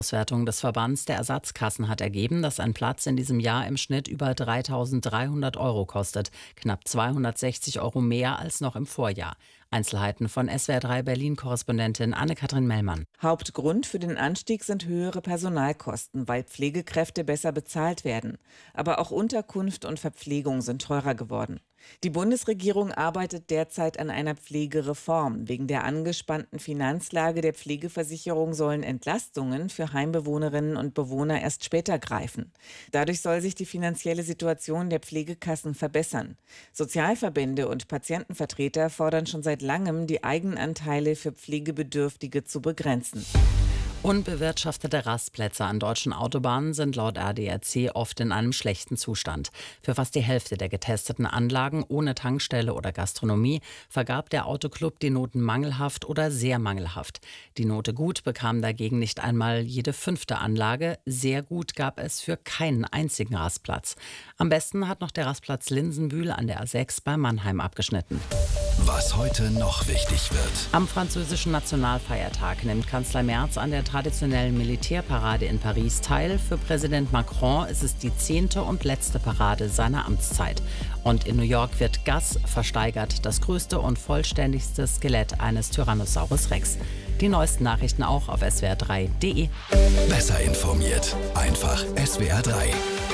Auswertung des Verbands der Ersatzkassen hat ergeben, dass ein Platz in diesem Jahr im Schnitt über 3.300 Euro kostet. Knapp 260 Euro mehr als noch im Vorjahr. Einzelheiten von SWR3 Berlin-Korrespondentin Anne-Kathrin Mellmann. Hauptgrund für den Anstieg sind höhere Personalkosten, weil Pflegekräfte besser bezahlt werden. Aber auch Unterkunft und Verpflegung sind teurer geworden. Die Bundesregierung arbeitet derzeit an einer Pflegereform. Wegen der angespannten Finanzlage der Pflegeversicherung sollen Entlastungen für Heimbewohnerinnen und Bewohner erst später greifen. Dadurch soll sich die finanzielle Situation der Pflegekassen verbessern. Sozialverbände und Patientenvertreter fordern schon seit langem, die Eigenanteile für Pflegebedürftige zu begrenzen. Unbewirtschaftete Rastplätze an deutschen Autobahnen sind laut ADAC oft in einem schlechten Zustand. Für fast die Hälfte der getesteten Anlagen ohne Tankstelle oder Gastronomie vergab der Autoclub die Noten mangelhaft oder sehr mangelhaft. Die Note gut bekam dagegen nicht einmal jede 5. Anlage. Sehr gut gab es für keinen einzigen Rastplatz. Am besten hat noch der Rastplatz Linsenbühl an der A6 bei Mannheim abgeschnitten. Was heute noch wichtig wird. Am französischen Nationalfeiertag nimmt Kanzler Merz an der traditionellen Militärparade in Paris teil. Für Präsident Macron ist es die 10. und letzte Parade seiner Amtszeit. Und in New York wird Gas versteigert, das größte und vollständigste Skelett eines Tyrannosaurus Rex. Die neuesten Nachrichten auch auf swr3.de. Besser informiert. Einfach SWR3.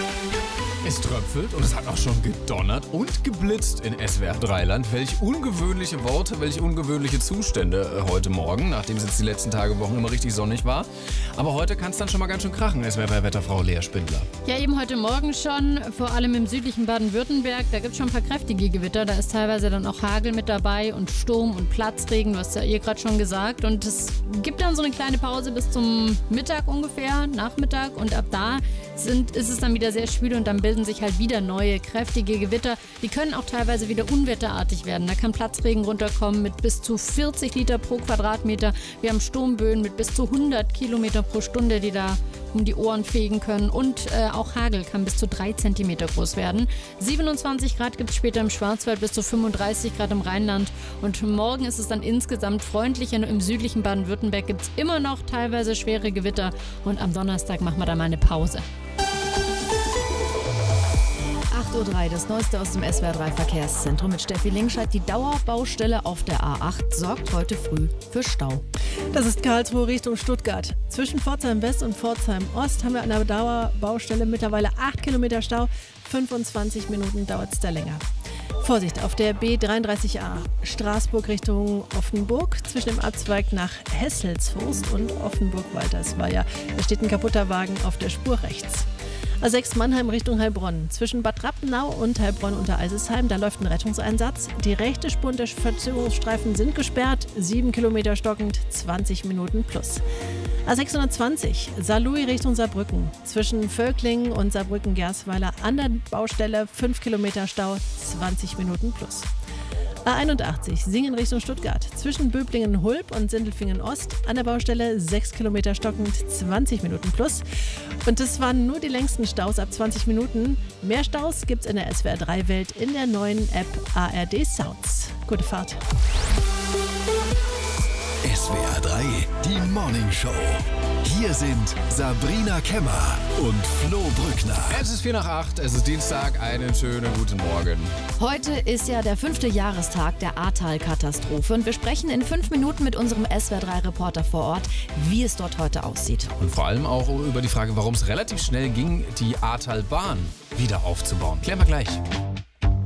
Es tröpfelt und es hat auch schon gedonnert und geblitzt in SWR3-Land. Welch ungewöhnliche Worte, welch ungewöhnliche Zustände heute Morgen, nachdem es jetzt die letzten Tage, Wochen immer richtig sonnig war. Aber heute kann es dann schon mal ganz schön krachen, SWR3-Wetterfrau Lea Spindler. Ja, eben heute Morgen schon, vor allem im südlichen Baden-Württemberg. Da gibt es schon ein paar kräftige Gewitter. Da ist teilweise dann auch Hagel mit dabei und Sturm und Platzregen. Du hast ja gerade schon gesagt. Und es gibt dann so eine kleine Pause bis zum Mittag ungefähr, Nachmittag. Und ab da ist es dann wieder sehr schwül und dann bilden sich halt wieder neue kräftige Gewitter. Die können auch teilweise wieder unwetterartig werden. Da kann Platzregen runterkommen mit bis zu 40 Liter pro Quadratmeter. Wir haben Sturmböen mit bis zu 100 Kilometer pro Stunde, die da um die Ohren fegen können. Und auch Hagel kann bis zu 3 Zentimeter groß werden. 27 Grad gibt es später im Schwarzwald, bis zu 35 Grad im Rheinland. Und morgen ist es dann insgesamt freundlicher. Im südlichen Baden-Württemberg gibt es immer noch teilweise schwere Gewitter. Und am Donnerstag machen wir da mal eine Pause. 8:03 Uhr, das Neueste aus dem SWR3 Verkehrszentrum mit Steffi Lingscheid. Die Dauerbaustelle auf der A8 sorgt heute früh für Stau. Das ist Karlsruhe Richtung Stuttgart. Zwischen Pforzheim West und Pforzheim Ost haben wir an der Dauerbaustelle mittlerweile 8 Kilometer Stau. 25 Minuten dauert es da länger. Vorsicht auf der B33a Straßburg Richtung Offenburg zwischen dem Abzweig nach Hesselsforst und Offenburg-Walter. Da steht ein kaputter Wagen auf der Spur rechts. A6 Mannheim Richtung Heilbronn. Zwischen Bad Rappenau und Heilbronn unter Eisesheim, da läuft ein Rettungseinsatz. Die rechte Spur und der Verzögerungsstreifen sind gesperrt. 7 Kilometer stockend, 20 Minuten plus. A620 Saarlouis Richtung Saarbrücken. Zwischen Völklingen und Saarbrücken-Gersweiler an der Baustelle 5 Kilometer Stau, 20 Minuten plus. A81 Singen Richtung Stuttgart. Zwischen Böblingen-Hulb und Sindelfingen-Ost an der Baustelle 6 Kilometer stockend, 20 Minuten plus. Und das waren nur die längsten Staus ab 20 Minuten. Mehr Staus gibt's in der SWR3-Welt in der neuen App ARD Sounds. Gute Fahrt. SWR3, die Morning Show. Hier sind Sabrina Kemmer und Flo Brückner. Es ist 7:04, es ist Dienstag, einen schönen guten Morgen. Heute ist ja der 5. Jahrestag der Ahrtal-Katastrophe und wir sprechen in 5 Minuten mit unserem SWR3-Reporter vor Ort, wie es dort heute aussieht. Und vor allem auch über die Frage, warum es relativ schnell ging, die Ahrtalbahn wieder aufzubauen. Klären wir gleich.